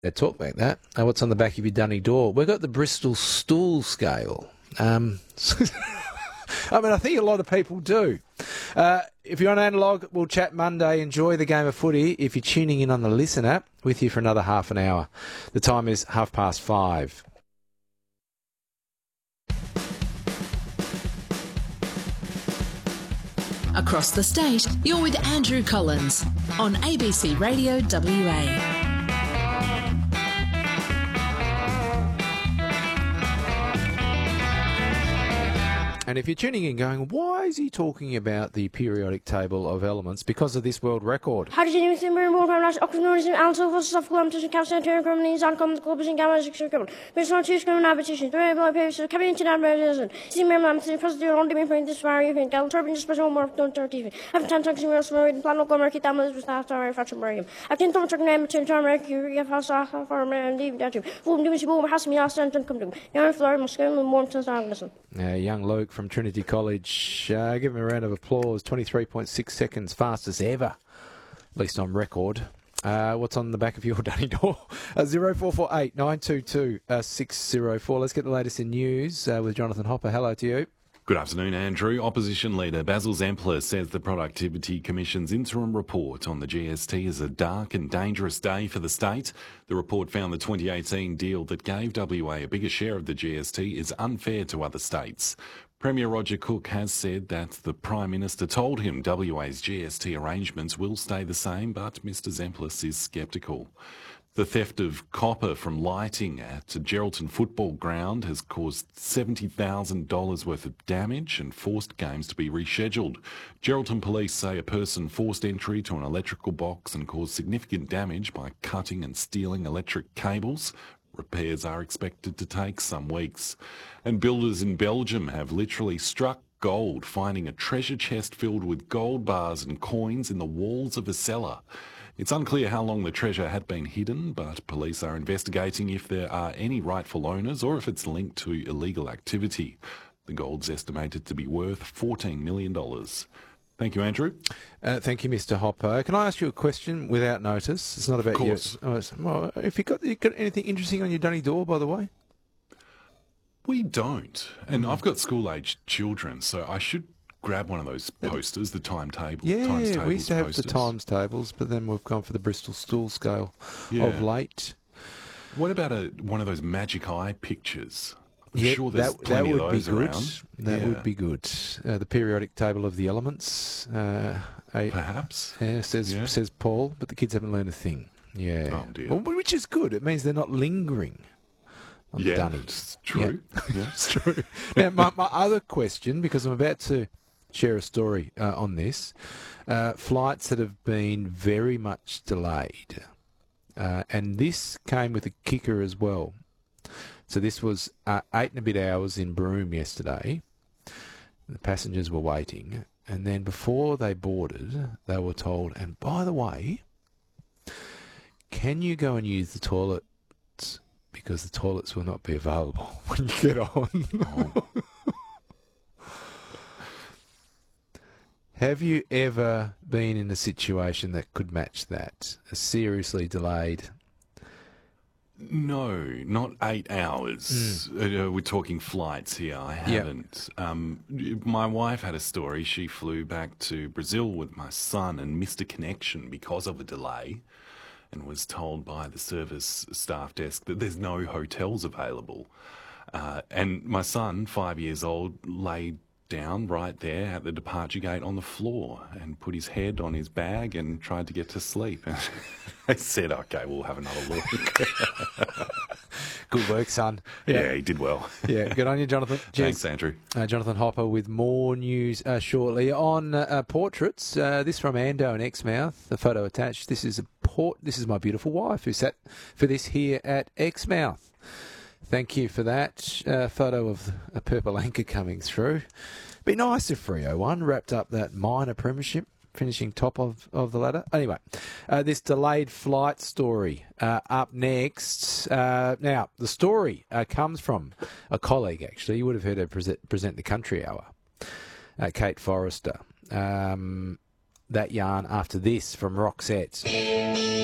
talk about that. What's on the back of your dunny door? We've got the Bristol Stool Scale. I mean, I think a lot of people do. If you're on analog, we'll chat Monday. Enjoy the game of footy. If you're tuning in on the Listen app, with you for another half an hour. The time is 5:30. Across the state, you're with Andrew Collins on ABC Radio WA. And if you're tuning in going, why is he talking about the periodic table of elements? Because of this world record. Hydrogen, oxygen, alcohol, phosphorus, calcium, carbon, zircon, globus, gamma, carbon. There's not two screaming competition. Three blood papers, coming into that medicine. See my mom, the president on the point this fire, you think, I'll turbine special more don't TV. I've 10 times in the plan of Gomerki Damas with after our fashion Miriam. I've 10 times in name to Mercury, a house for me and leave that you. Boom, do boom, has me last and come to. Young Florida, Moscow, and warm to listen. Young Luke from Trinity College. Give him a round of applause. 23.6 seconds, fastest ever, at least on record. What's on the back of your dunny door? 0448 922 604. Let's get the latest in news with Jonathan Hopper. Hello to you. Good afternoon, Andrew. Opposition leader Basil Zempler says the Productivity Commission's interim report on the GST is a dark and dangerous day for the state. The report found the 2018 deal that gave WA a bigger share of the GST is unfair to other states. Premier Roger Cook has said that the Prime Minister told him WA's GST arrangements will stay the same, but Mr Zemplis is sceptical. The theft of copper from lighting at a Geraldton football ground has caused $70,000 worth of damage and forced games to be rescheduled. Geraldton police say a person forced entry to an electrical box and caused significant damage by cutting and stealing electric cables. Repairs are expected to take some weeks. And builders in Belgium have literally struck gold, finding a treasure chest filled with gold bars and coins in the walls of a cellar. It's unclear how long the treasure had been hidden, but police are investigating if there are any rightful owners or if it's linked to illegal activity. The gold's estimated to be worth $14 million. Thank you, Andrew. Thank you, Mr. Hopper. Can I ask you a question without notice? It's not about you. Of course. Well, if you got anything interesting on your dunny door, by the way? We don't. And I've got school-aged children, so I should grab one of those posters, the timetable. Yeah, we used to have posters. The times tables, but then we've gone for the Bristol Stool Scale of late. What about one of those magic eye pictures? I'm sure there's plenty of those around. That would be good. The periodic table of the elements. Perhaps. Yeah, says Paul, but the kids haven't learned a thing. Yeah. Oh, dear. Well, which is good. It means they're not lingering on the dunny. It's true. Yeah, it's true. Now, my other question, because I'm about to share a story on this, flights that have been very much delayed. And this came with a kicker as well. So this was 8 and a bit hours in Broome yesterday. The passengers were waiting. And then before they boarded, they were told, and by the way, can you go and use the toilets? Because the toilets will not be available when you get on. Have you ever been in a situation that could match that? A seriously delayed... No, not 8 hours. We're talking flights here. I haven't. My wife had a story. She flew back to Brazil with my son and missed a connection because of a delay and was told by the service staff desk that there's no hotels available. And my son, 5 years old, laid down right there at the departure gate on the floor and put his head on his bag and tried to get to sleep. And I said, okay, we'll have another look. Good work, son. Yeah, he did well. Yeah, good on you, Jonathan. Thanks, Andrew. Jonathan Hopper with more news shortly. On portraits, this from Ando in Exmouth, the photo attached. This is my beautiful wife who sat for this here at Exmouth. Thank you for that. Photo of a purple anchor coming through. Be nice if Freo won, wrapped up that minor premiership, finishing top of the ladder. Anyway, this delayed flight story up next. Now, the story comes from a colleague, actually. You would have heard her present the Country Hour, Kate Forrester. That yarn after this from Roxette.